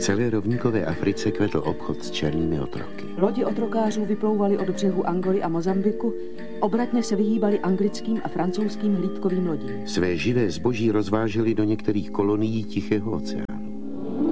celé rovníkové Africe kvetl obchod s černými otroky. Lodi otrokářů vyplouvaly od břehu Angoly a Mozambiku, obratně se vyhýbali anglickým a francouzským hlídkovým lodím. Své živé zboží rozváželi do některých kolonií Tichého oceánu.